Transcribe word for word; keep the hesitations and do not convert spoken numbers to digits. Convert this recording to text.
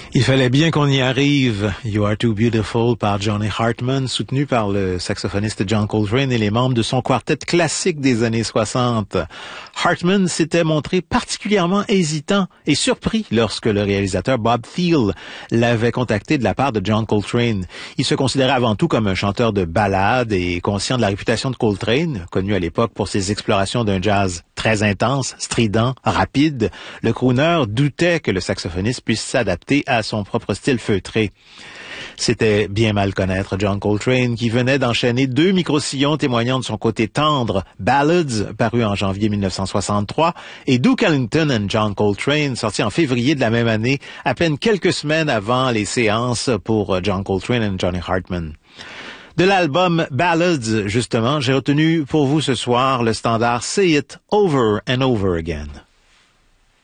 Il fallait bien qu'on y arrive. You Are Too Beautiful par Johnny Hartman, soutenu par le saxophoniste John Coltrane et les membres de son quartet classique des années soixante. Hartman s'était montré particulièrement hésitant et surpris lorsque le réalisateur Bob Thiele l'avait contacté de la part de John Coltrane. Il se considérait avant tout comme un chanteur de ballades et conscient de la réputation de Coltrane, connu à l'époque pour ses explorations d'un jazz très intense, strident, rapide. Le crooner doutait que le saxophoniste puisse s'adapter à son propre style feutré. C'était bien mal connaître John Coltrane, qui venait d'enchaîner deux micro-sillons témoignant de son côté tendre, Ballads, paru en janvier mille neuf cent soixante-trois, et Duke Ellington and John Coltrane, sorti en février de la même année, à peine quelques semaines avant les séances pour John Coltrane and Johnny Hartman. De l'album Ballads, justement, j'ai retenu pour vous ce soir le standard Say It Over and Over Again.